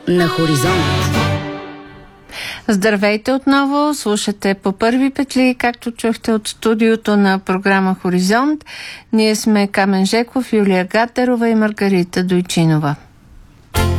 на Хоризонт. Здравейте отново, слушате По първи петли, както чухте от студиото на програма Хоризонт. Ние сме Камен Жеков, Юлия Гатерова и Маргарита Дойчинова.